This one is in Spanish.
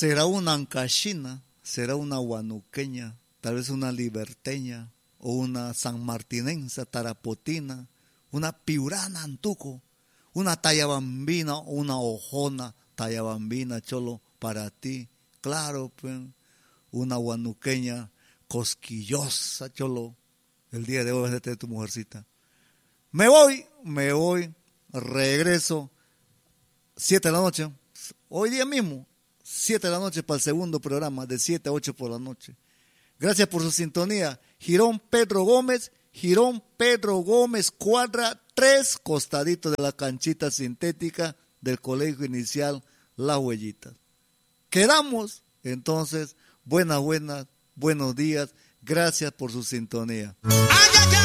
será una ancashina, será una guanuqueña, tal vez una liberteña, o una sanmartinense, tarapotina, una piurana antuco, una tallabambina o una ojona tallabambina, cholo, para ti. Claro, pues, una guanuqueña cosquillosa, cholo. El día de hoy vas a tener tu mujercita. Me voy, regreso 7 de la noche, hoy día mismo, 7 de la noche para el segundo programa, de 7 a 8 por la noche. Gracias por su sintonía. Girón Pedro Gómez, cuadra 3, costadito de la canchita sintética del Colegio Inicial Las Huellitas. Quedamos, entonces, buenos días, gracias por su sintonía.